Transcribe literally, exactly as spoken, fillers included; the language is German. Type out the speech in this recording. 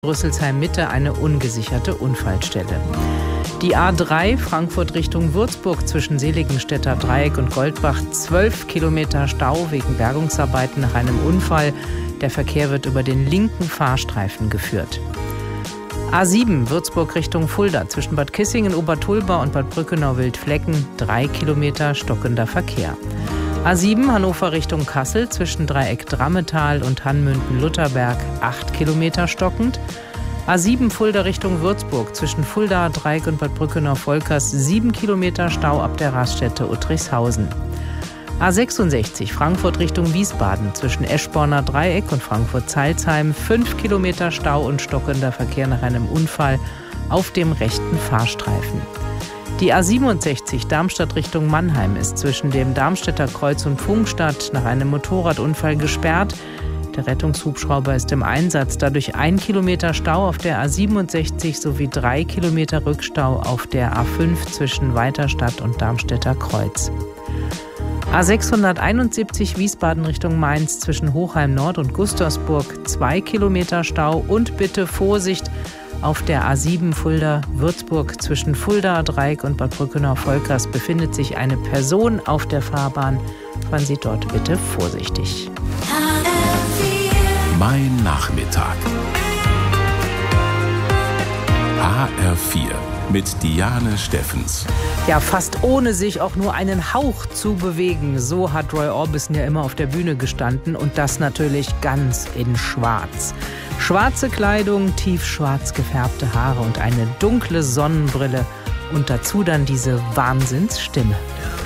Rüsselsheim-Mitte eine ungesicherte Unfallstelle. Die A drei Frankfurt Richtung Würzburg zwischen Seligenstädter Dreieck und Goldbach, zwölf Kilometer Stau wegen Bergungsarbeiten nach einem Unfall. Der Verkehr wird über den linken Fahrstreifen geführt. A sieben Würzburg Richtung Fulda zwischen Bad Kissingen, Obertulba und Bad Brückenau-Wildflecken, drei Kilometer stockender Verkehr. A sieben Hannover Richtung Kassel zwischen Dreieck Drammetal und Hanmünden-Lutherberg, acht Kilometer stockend. A sieben Fulda Richtung Würzburg zwischen Fulda, Dreieck und Bad Brückenau-Volkers, sieben Kilometer Stau ab der Raststätte Uttrichshausen. A sechsundsechzig Frankfurt Richtung Wiesbaden zwischen Eschborner Dreieck und Frankfurt-Zeilsheim, fünf Kilometer Stau und stockender Verkehr nach einem Unfall auf dem rechten Fahrstreifen. Die A siebenundsechzig Darmstadt Richtung Mannheim ist zwischen dem Darmstädter Kreuz und Pfungstadt nach einem Motorradunfall gesperrt. Der Rettungshubschrauber ist im Einsatz, dadurch ein Kilometer Stau auf der A siebenundsechzig sowie drei Kilometer Rückstau auf der A fünf zwischen Weiterstadt und Darmstädter Kreuz. A sechshunderteinundsiebzig Wiesbaden Richtung Mainz zwischen Hochheim Nord und Gustavsburg, zwei Kilometer Stau und bitte Vorsicht auf der A sieben Fulda Würzburg zwischen Fulda, Dreieck und Bad Brückenau-Volkers befindet sich eine Person auf der Fahrbahn. Fahren Sie dort bitte vorsichtig. Mein Nachmittag. H R vier mit Diane Steffens. Ja, fast ohne sich auch nur einen Hauch zu bewegen. So hat Roy Orbison ja immer auf der Bühne gestanden und das natürlich ganz in schwarz. Schwarze Kleidung, tiefschwarz gefärbte Haare und eine dunkle Sonnenbrille und dazu dann diese Wahnsinnsstimme.